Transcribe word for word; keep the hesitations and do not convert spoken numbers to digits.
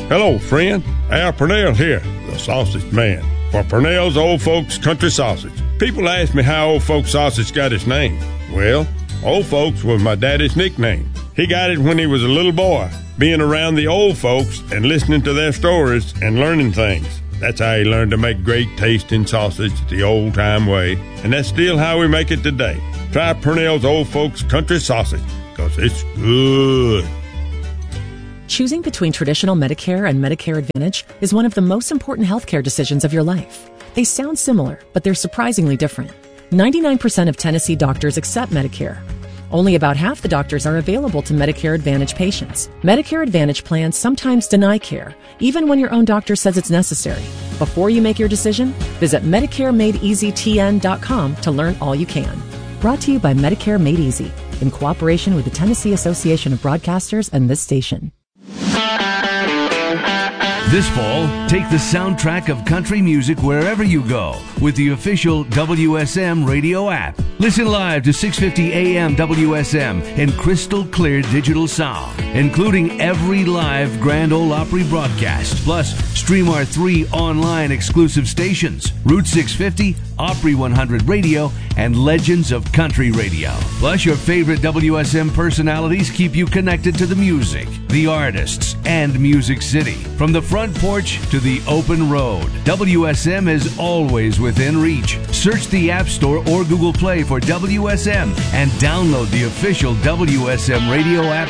Hello, friend. Al Purnell here, the sausage man, for Purnell's Old Folks Country Sausage. People ask me how Old Folks Sausage got its name. Well, Old Folks was my daddy's nickname. He got it when he was a little boy, being around the old folks and listening to their stories and learning things. That's how he learned to make great tasting sausage the old-time way, and that's still how we make it today. Try Purnell's Old Folks Country Sausage, because it's good. Choosing between traditional Medicare and Medicare Advantage is one of the most important healthcare decisions of your life. They sound similar, but they're surprisingly different. ninety-nine percent of Tennessee doctors accept Medicare. Only about half the doctors are available to Medicare Advantage patients. Medicare Advantage plans sometimes deny care, even when your own doctor says it's necessary. Before you make your decision, visit Medicare Made Easy T N dot com to learn all you can. Brought to you by Medicare Made Easy, in cooperation with the Tennessee Association of Broadcasters and this station. This fall, take the soundtrack of country music wherever you go with the official W S M radio app. Listen live to six fifty A M W S M in crystal clear digital sound, including every live Grand Ole Opry broadcast. Plus, stream our three online exclusive stations, Route six fifty, Opry one hundred Radio, and Legends of Country Radio. Plus, your favorite W S M personalities keep you connected to the music, the artists, and Music City. From the front porch to the open road, W S M is always within reach. Search the App Store or Google Play for W S M and download the official W S M radio app